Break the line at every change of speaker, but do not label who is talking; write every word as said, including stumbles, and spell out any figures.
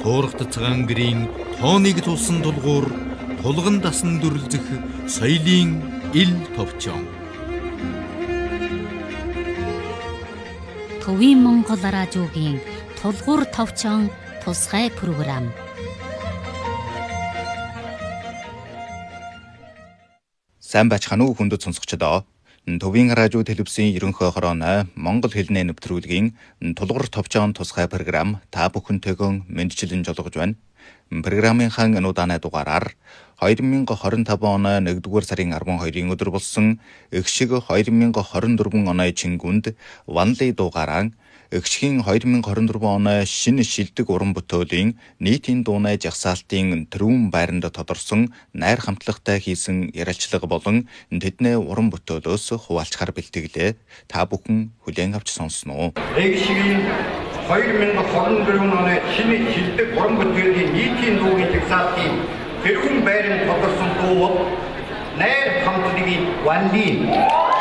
Туурагт цагаан гэрийн тооныг тулсан тулгуур, тулган дасан дүрлзэх соёлын ил товчон.
Төвийн Монгол радиогийн тулгуур товчон тусгай програм.
Сайн бачхан уу хүндэт сонсогчдоо. Төвийн радио телевизийн ерөнхий хорооны Монгол хэлний нэвтрүүлгийн тулгуур товчон тусгай програм та бүхэнтэйгэн мэдчилэн жолгож байна. Програмын хан өнөөдрийн дугаараар хоёр мянга хорин таван оны нэгдүгээр сарын арван хоёрын өдөр болсон Эгшиг хоёр мянга хорин дөрвөн оны Чингүнд Ванли дугаараа Эгшигийн хоёр мянга хорин дөрвөн оны шинэ шилдэг уран бүтээлийн нийтийн дууны жагсаалтын төрүүн байранд тодорсон найр хамтлагтай хийсэн ярилцлага болон тэдний уран бүтээлөөс хуваалцахаар бэлтгэлээ. Та бүхэн хүлээн авч сонсноо.
Эгшигийн хоёр мянга хорин дөрвөн оны шинэ шилдэг уран бүтээлийн нийтийн дууны жагсаалтын төрүүн байранд тодорсон дуу найр хамтлагийн Ванли